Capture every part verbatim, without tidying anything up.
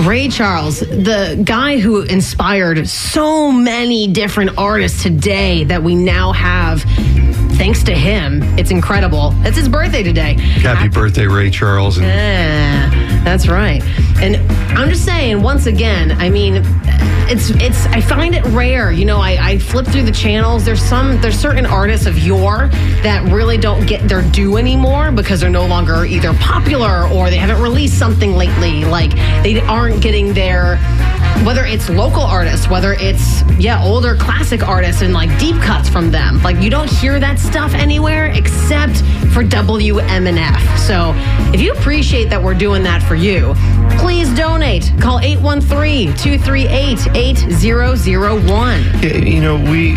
Ray Charles, the guy who inspired so many different artists today that we now have, thanks to him. It's incredible. It's his birthday today. Happy, Happy birthday, Ray Charles. And- yeah, that's right. And I'm just saying, once again, I mean, it's it's. I find it rare. You know, I, I flip through the channels. There's some, there's certain artists of yore that really don't get their due anymore because they're no longer either popular or they haven't released something lately. Like, they aren't getting their, whether it's local artists, whether it's, yeah, older classic artists and like deep cuts from them. Like, you don't hear that stuff anywhere except for W M N F. So if you appreciate that we're doing that for you, please donate. Call eight one three, two three eight, eight zero zero one. Yeah, you know, we...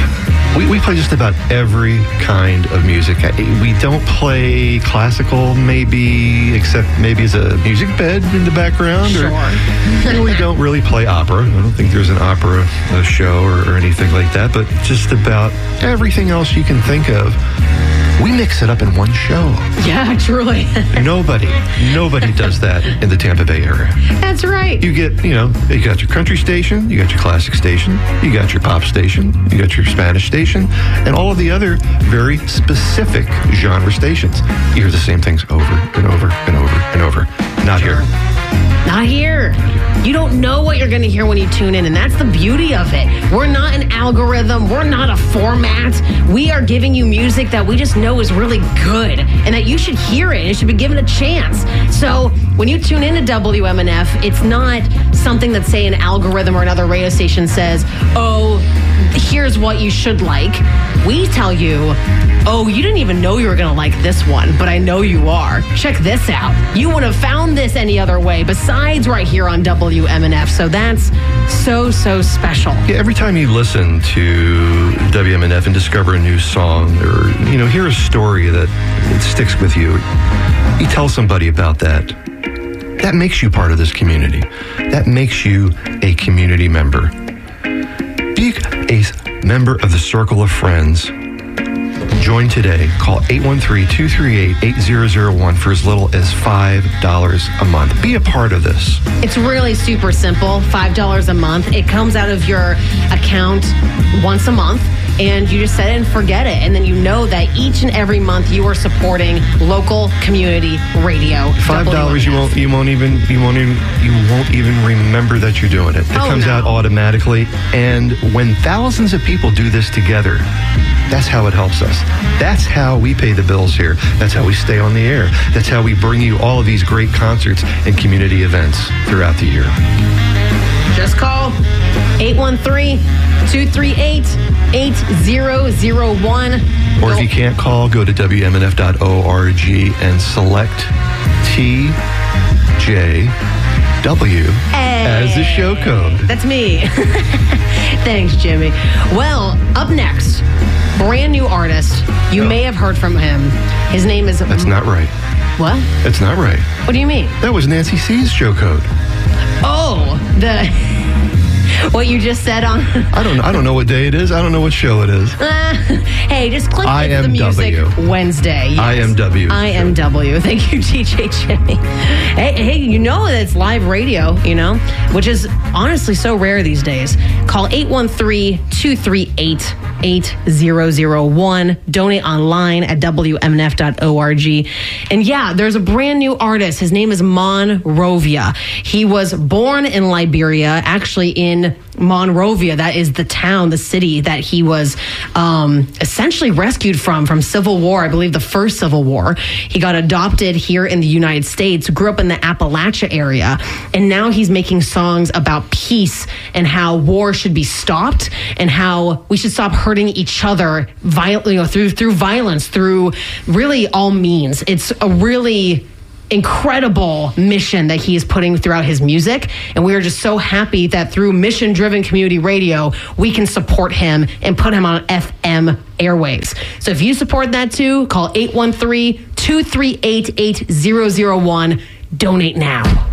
We, we play just about every kind of music. We don't play classical, maybe, except maybe as a music bed in the background. Sure. Or, we don't really play opera. I don't think there's an opera uh, show or, or anything like that, but just about everything else you can think of. We mix it up in one show. Yeah, truly. Nobody, nobody does that in the Tampa Bay area. That's right. You get, you know, you got your country station, you got your classic station, you got your pop station, you got your Spanish station, and all of the other very specific genre stations. You hear the same things over and over and over and over. Not here. Not here. You don't know what you're going to hear when you tune in, and that's the beauty of it. We're not an algorithm. We're not a format. We are giving you music that we just know is really good and that you should hear it. It should be given a chance. So when you tune into W M N F, it's not something that, say, an algorithm or another radio station says, oh, here's what you should like. We tell you, oh, you didn't even know you were going to like this one, but I know you are. Check this out. You wouldn't have found this any other way besides right here on W M N F. So that's so, so special. Yeah, every time you listen to W M N F and discover a new song or, you know, hear a story that it sticks with you, you tell somebody about that. That makes you part of this community. That makes you a community member. Be a member of the Circle of Friends. Join today. Call eight one three, two three eight, eight zero zero one for as little as five dollars a month. Be a part of this. It's really super simple. five dollars a month. It comes out of your account once a month, and you just set it and forget it. And then you know that each and every month you are supporting local community radio. Five dollars, you won't, you won't even, you won't even, you won't even remember that you're doing it. It oh, comes no. out automatically. And when thousands of people do this together, that's how it helps us. That's how we pay the bills here. That's how we stay on the air. That's how we bring you all of these great concerts and community events throughout the year. Just call eight one three, two three eight, eight zero zero one. Or if you can't call, go to W M N F dot org and select T J W hey, as the show code. That's me. Thanks, Jimmy. Well, up next, brand new artist. You no. may have heard from him. His name is... That's not right. What? That's not right. What do you mean? That was Nancy C's show code. Oh, the... What you just said on... I don't know. I don't know what day it is. I don't know what show it is. Uh, hey, just click I into the music W. Wednesday. Yes. I M W. I M W. Thank you, D J Jimmy. Hey, hey, you know that it's live radio, you know, which is honestly so rare these days. Call eight one three, two three eight, eight zero zero one. Donate online at W M N F dot org. And yeah, there's a brand new artist. His name is Monrovia. He was born in Liberia, actually in Monrovia. That is the town, the city that he was um, essentially rescued from, from Civil War. I believe the first Civil War. He got adopted here in the United States, grew up in the Appalachia area, and now he's making songs about peace and how war should be stopped and how we should stop hurting each other violently, you know, through through violence, through really all means. It's a really incredible mission that he is putting throughout his music, and we are just so happy that through mission-driven community radio we can support him and put him on F M airwaves. So if you support that too, call eight one three, two three eight, eight zero zero one. Donate now.